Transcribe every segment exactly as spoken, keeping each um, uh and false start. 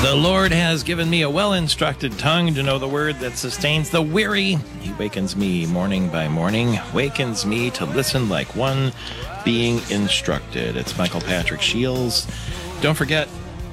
The Lord has given me a well-instructed tongue to know the word that sustains the weary. He wakens me morning by morning, wakens me to listen like one being instructed. It's Michael Patrick Shields. Don't forget,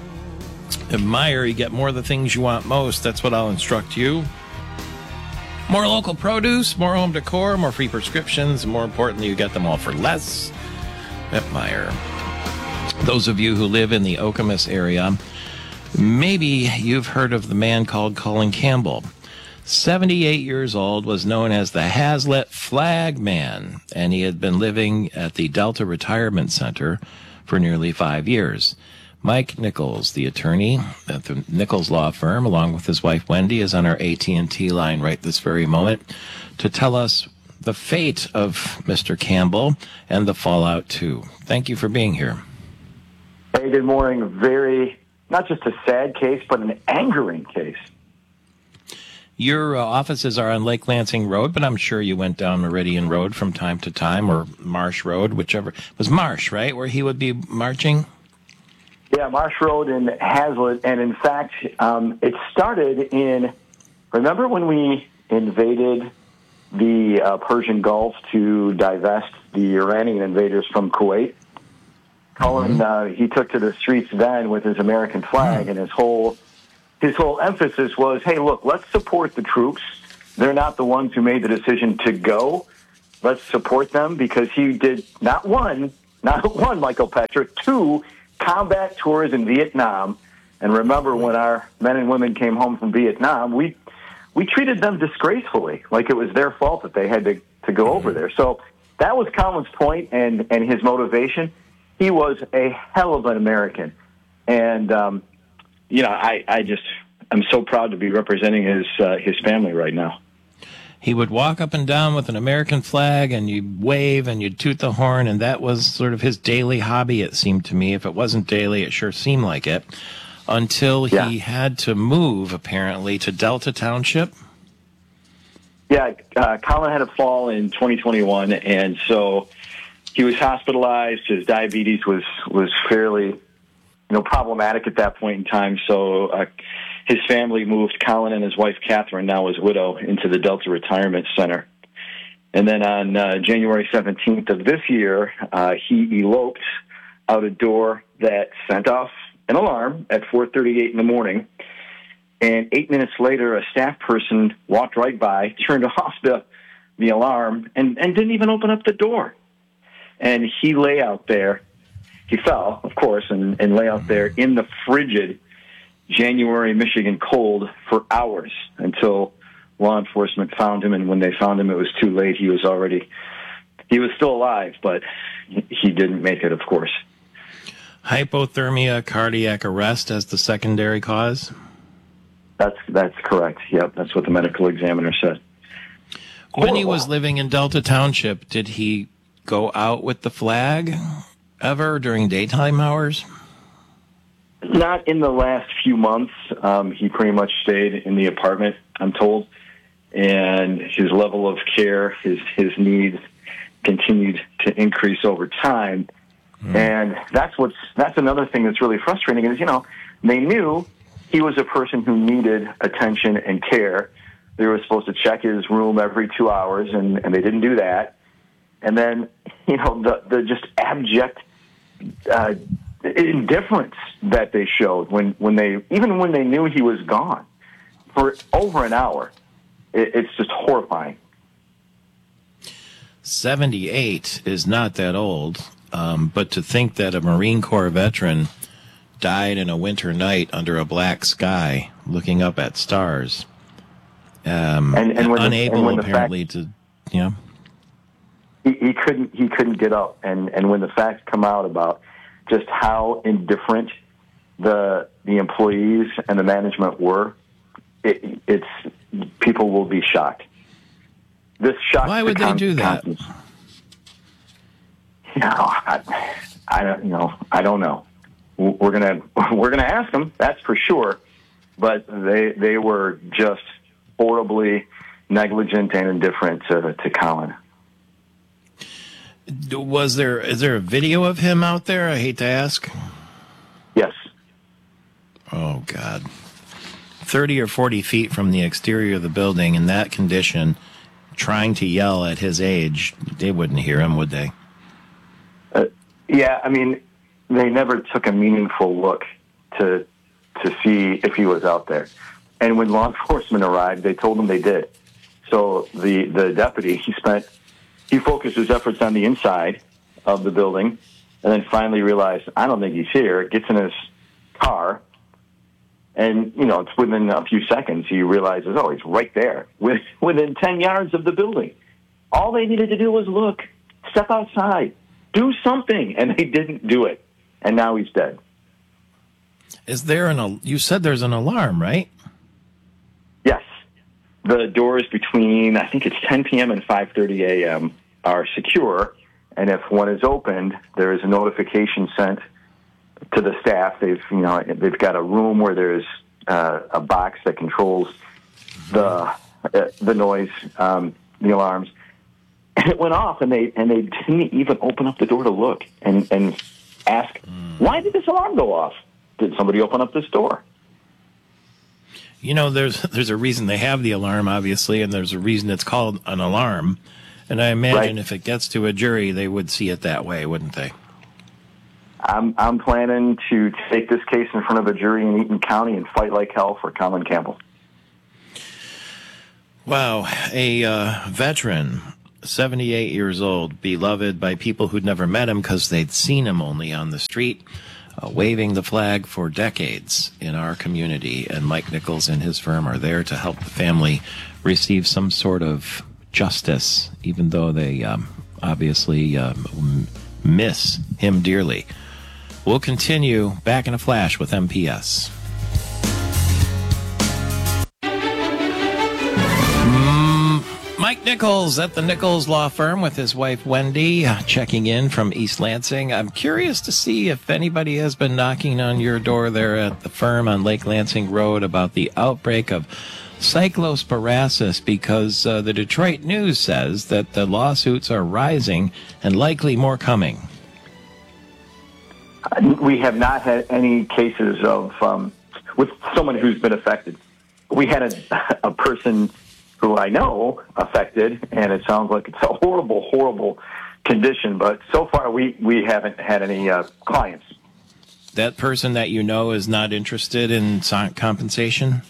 admire, you get more of the things you want most. That's what I'll instruct you. More local produce, more home decor, more free prescriptions, and more importantly, you get them all for less at Meijer. Those of you who live in the Okemos area, maybe you've heard of the man called Colin Campbell. seventy-eight years old, was known as the Hazlitt Flag Man, and he had been living at the Delta Retirement Center for nearly five years. Mike Nichols, the attorney at the Nichols Law Firm, along with his wife Wendy, is on our A T and T line right this very moment to tell us the fate of Mister Campbell and the fallout, too. Thank you for being here. Hey, good morning. Very, not just a sad case, but an angering case. Your uh, offices are on Lake Lansing Road, but I'm sure you went down Meridian Road from time to time, or Marsh Road, whichever. It was Marsh, right, where he would be marching? Yeah, Marsh Road in Hazlitt, and in fact, um, it started in, remember when we invaded the uh, Persian Gulf to divest the Iranian invaders from Kuwait? Colin, uh, he took to the streets then with his American flag, and his whole his whole emphasis was, hey, look, let's support the troops. They're not the ones who made the decision to go. Let's support them, because he did not one, not one, Michael Patrick, two combat tours in Vietnam. And remember, when our men and women came home from Vietnam, we we treated them disgracefully, like it was their fault that they had to, to go over there. So that was Colin's point and, and his motivation. He was a hell of an American. And, um, you know, I, I just, I'm so proud to be representing his uh, his family right now. He would walk up and down with an American flag, and you'd wave and you'd toot the horn, and that was sort of his daily hobby, it seemed to me. If it wasn't daily, it sure seemed like it. Until he yeah. had to move, apparently, to Delta Township. Yeah, uh, Colin had a fall in twenty twenty-one, and so he was hospitalized. His diabetes was, was fairly, you know, problematic at that point in time. So uh, his family moved Colin and his wife, Catherine, now his widow, into the Delta Retirement Center. And then on uh, January seventeenth of this year, uh, he eloped out a door that sent off an alarm at four thirty-eight in the morning. And eight minutes later, a staff person walked right by, turned off the, the alarm, and, and didn't even open up the door. And he lay out there. He fell, of course, and, and lay out there in the frigid January Michigan cold for hours until law enforcement found him. And when they found him, it was too late. He was already, he was still alive, but he didn't make it, of course. Hypothermia, cardiac arrest as the secondary cause? That's that's correct. Yep, that's what the medical examiner said. When Horrible. He was living in Delta Township, did he go out with the flag ever during daytime hours? Not in the last few months. Um, he pretty much stayed in the apartment, I'm told, and his level of care, his his needs continued to increase over time. Mm. And that's what's that's another thing that's really frustrating is, you know, they knew he was a person who needed attention and care. They were supposed to check his room every two hours, and, and they didn't do that. And then, you know, the, the just abject uh, indifference that they showed when, when they, even when they knew he was gone for over an hour, it, it's just horrifying. seventy-eight is not that old, um, but to think that a Marine Corps veteran died in a winter night under a black sky, looking up at stars, um, and, and unable the, and apparently fact, to, you know. He, he couldn't. He couldn't get up, and, and when the facts come out about just how indifferent the the employees and the management were, it, it's people will be shocked. This shocked. Why would the con- they do that? You know, I, I don't. You know, I don't know. We're gonna we're gonna ask them. That's for sure. But they they were just horribly negligent and indifferent to to Colin. Was there is there a video of him out there? I hate to ask. Yes. Oh, God. thirty or forty feet from the exterior of the building in that condition, trying to yell at his age, they wouldn't hear him, would they? Uh, yeah, I mean, they never took a meaningful look to to see if he was out there. And when law enforcement arrived, they told him they did. So the, the deputy, he spent, he focused his efforts on the inside of the building, and then finally realized, I don't think he's here, gets in his car, and, you know, it's within a few seconds, he realizes, oh, he's right there, within ten yards of the building. All they needed to do was look, step outside, do something, and they didn't do it. And now he's dead. Is there an, al- you said there's an alarm, right? Yes. The doors between, I think it's ten p.m. and five thirty a.m. are secure, and if one is opened, there is a notification sent to the staff. They've, you know, they've got a room where there's uh, a box that controls the uh, the noise, um, the alarms. And it went off, and they and they didn't even open up the door to look and and ask, mm. why did this alarm go off? Did somebody open up this door? You know, there's there's a reason they have the alarm, obviously, and there's a reason it's called an alarm. And I imagine right. if it gets to a jury, they would see it that way, wouldn't they? I'm I'm planning to take this case in front of a jury in Eaton County and fight like hell for Colin Campbell. Wow, a uh, veteran, seventy-eight years old, beloved by people who'd never met him because they'd seen him only on the street, uh, waving the flag for decades in our community. And Mike Nichols and his firm are there to help the family receive some sort of justice, even though they um, obviously um, miss him dearly. We'll continue back in a flash with M P S. Mike Nichols at the Nichols Law Firm with his wife Wendy, uh, checking in from East Lansing. I'm curious to see if anybody has been knocking on your door there at the firm on Lake Lansing Road about the outbreak of cyclosporiasis, because uh, the Detroit News says that the lawsuits are rising and likely more coming. We have not had any cases of um, with someone who's been affected. We had a, a person who I know affected, and it sounds like it's a horrible, horrible condition. But so far, we, we haven't had any uh, clients. That person that you know is not interested in compensation?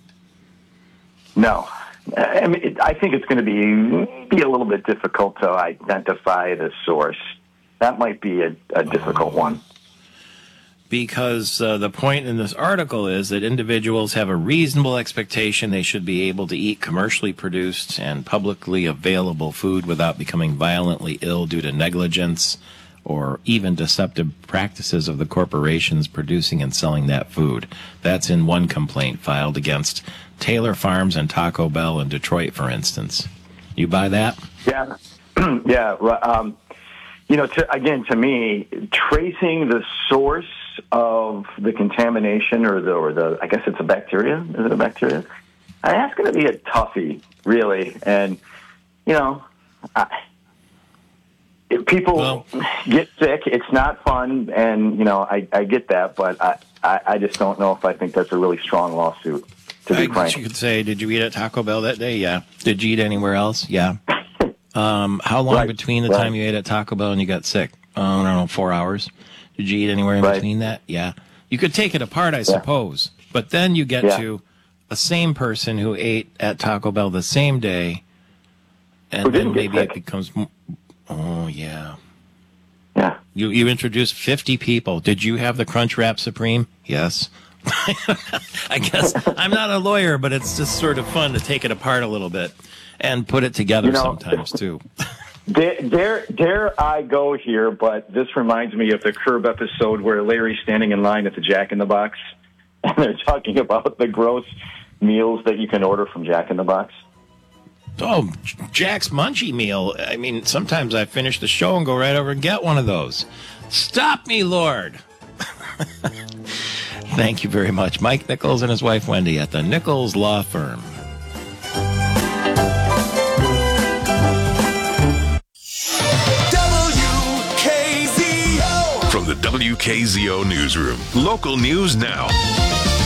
No. I mean, it, I think it's going to be be a little bit difficult to identify the source. That might be a, a difficult oh. one. Because uh, the point in this article is that individuals have a reasonable expectation they should be able to eat commercially produced and publicly available food without becoming violently ill due to negligence or even deceptive practices of the corporations producing and selling that food. That's in one complaint filed against Taylor Farms and Taco Bell in Detroit, for instance. You buy that? Yeah. yeah. Um, you know, to, again, to me, tracing the source of the contamination or the, or the, I guess it's a bacteria. Is it a bacteria? That's going to be a toughie, really. And, you know, I, if people well, get sick. It's not fun. And, you know, I, I get that, but I, I, I just don't know if I think that's a really strong lawsuit, to be I frank. guess you could say, did you eat at Taco Bell that day? Yeah. Did you eat anywhere else? Yeah. um, how long right. between the right. time you ate at Taco Bell and you got sick? Uh, I don't know, four hours? Did you eat anywhere in right. between that? Yeah. You could take it apart, I yeah. suppose. But then you get yeah. to a same person who ate at Taco Bell the same day, and then maybe it becomes... Oh, yeah. Yeah. You you introduced fifty people. Did you have the Crunchwrap Supreme? Yes. I guess I'm not a lawyer, but it's just sort of fun to take it apart a little bit and put it together you know, sometimes, too. Dare, dare, dare I go here, but this reminds me of the Curb episode where Larry's standing in line at the Jack in the Box, and they're talking about the gross meals that you can order from Jack in the Box. Oh, Jack's Munchie Meal. I mean, sometimes I finish the show and go right over and get one of those. Stop me, Lord. Thank you very much. Mike Nichols and his wife, Wendy, at the Nichols Law Firm. From the W K Z O Newsroom, local news now.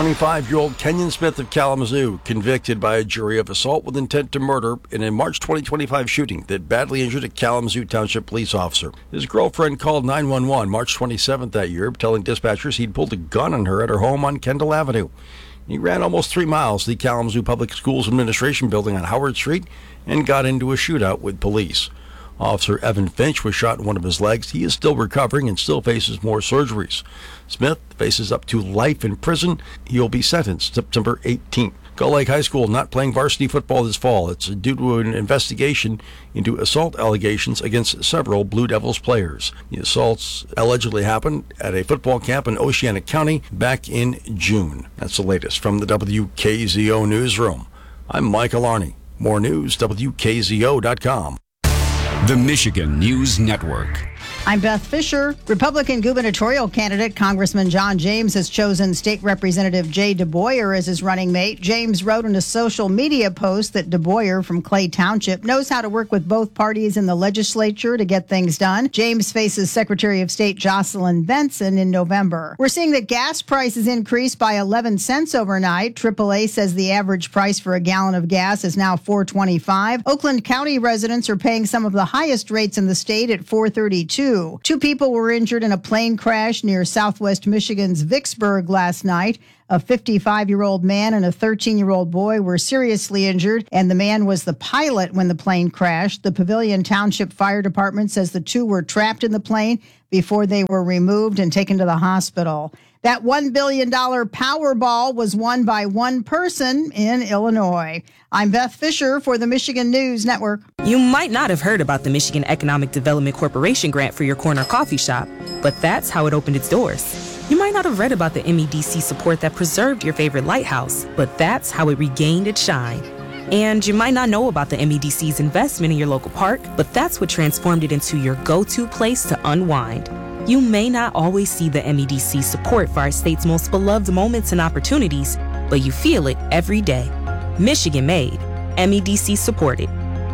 twenty-five-year-old Kenyon Smith of Kalamazoo, convicted by a jury of assault with intent to murder in a March twenty twenty-five shooting that badly injured a Kalamazoo Township police officer. His girlfriend called nine one one March twenty-seventh that year, telling dispatchers he'd pulled a gun on her at her home on Kendall Avenue. He ran almost three miles to the Kalamazoo Public Schools Administration Building on Howard Street and got into a shootout with police. Officer Evan Finch was shot in one of his legs. He is still recovering and still faces more surgeries. Smith faces up to life in prison. He will be sentenced September eighteenth. Gull Lake High School not playing varsity football this fall. It's due to an investigation into assault allegations against several Blue Devils players. The assaults allegedly happened at a football camp in Oceana County back in June. That's the latest from the W K Z O newsroom. I'm Michael Arney. More news, W K Z O dot com. The Michigan News Network. I'm Beth Fisher. Republican gubernatorial candidate Congressman John James has chosen State Representative Jay DeBoyer as his running mate. James wrote in a social media post that DeBoyer from Clay Township knows how to work with both parties in the legislature to get things done. James faces Secretary of State Jocelyn Benson in November. We're seeing that gas prices increased by eleven cents overnight. triple A says the average price for a gallon of gas is now four twenty-five. Oakland County residents are paying some of the highest rates in the state at four thirty-two. Two people were injured in a plane crash near southwest Michigan's Vicksburg last night. A fifty-five-year-old man and a thirteen-year-old boy were seriously injured, and the man was the pilot when the plane crashed. The Pavilion Township Fire Department says the two were trapped in the plane before they were removed and taken to the hospital. That one billion dollars Powerball was won by one person in Illinois. I'm Beth Fisher for the Michigan News Network. You might not have heard about the Michigan Economic Development Corporation grant for your corner coffee shop, but that's how it opened its doors. You might not have read about the M E D C support that preserved your favorite lighthouse, but that's how it regained its shine. And you might not know about the M E D C's investment in your local park, but that's what transformed it into your go-to place to unwind. You may not always see the M E D C support for our state's most beloved moments and opportunities, but you feel it every day. Michigan made, M E D C supported.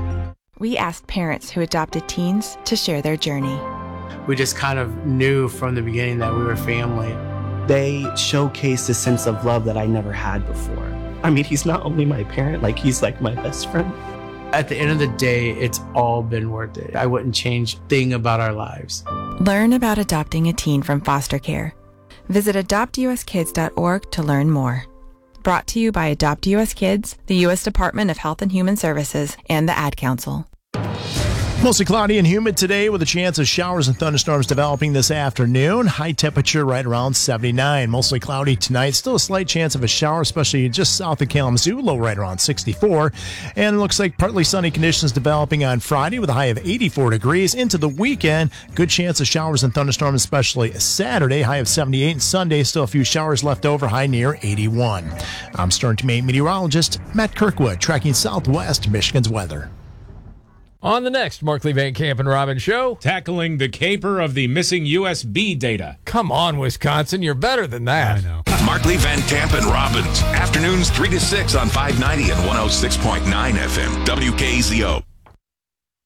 We asked parents who adopted teens to share their journey. We just kind of knew from the beginning that we were family. They showcased a sense of love that I never had before. I mean, he's not only my parent, like he's like my best friend. At the end of the day, it's all been worth it. I wouldn't change a thing about our lives. Learn about adopting a teen from foster care. Visit adopt U S kids dot org to learn more. Brought to you by Adopt U S Kids, the U S Department of Health and Human Services, and the Ad Council. Mostly cloudy and humid today with a chance of showers and thunderstorms developing this afternoon. High temperature right around seventy-nine. Mostly cloudy tonight. Still a slight chance of a shower, especially just south of Kalamazoo. Low right around sixty-four. And it looks like partly sunny conditions developing on Friday with a high of eighty-four degrees. Into the weekend, good chance of showers and thunderstorms, especially Saturday. High of seventy-eight. And Sunday, still a few showers left over. High near eighty-one. I'm Stern to Maine meteorologist Matt Kirkwood, tracking Southwest Michigan's weather. On the next Markley Van Camp and Robbins show, tackling the caper of the missing U S B data. Come on, Wisconsin, you're better than that. I know. Markley Van Camp and Robbins, afternoons three to six on five ninety and one oh six point nine F M, W K Z O.